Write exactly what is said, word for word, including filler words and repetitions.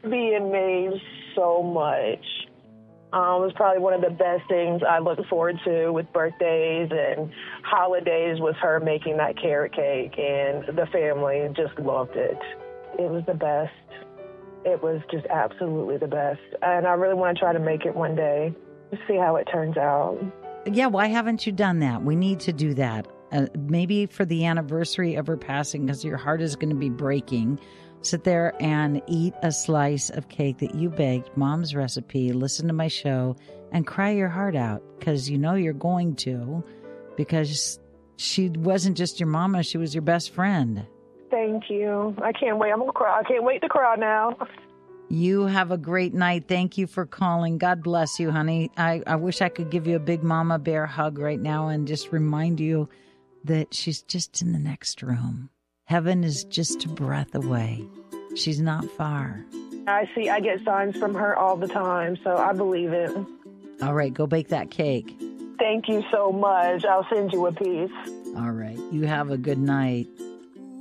being made so much. Um, it was probably one of the best things I look forward to with birthdays and holidays was her making that carrot cake, and the family just loved it. It was the best. It was just absolutely the best. And I really want to try to make it one day to see how it turns out. Yeah, why haven't you done that? We need to do that. Uh, maybe for the anniversary of her passing, because your heart is going to be breaking. Sit there and eat a slice of cake that you baked, Mom's recipe, listen to my show, and cry your heart out, because you know you're going to, because she wasn't just your mama, she was your best friend. Thank you. I can't wait. I'm going to cry. I can't wait to cry now. You have a great night. Thank you for calling. God bless you, honey. I, I wish I could give you a big mama bear hug right now and just remind you that she's just in the next room. Heaven is just a breath away. She's not far. I see, I get signs from her all the time, so I believe it. All right, go bake that cake. Thank you so much. I'll send you a piece. All right, you have a good night.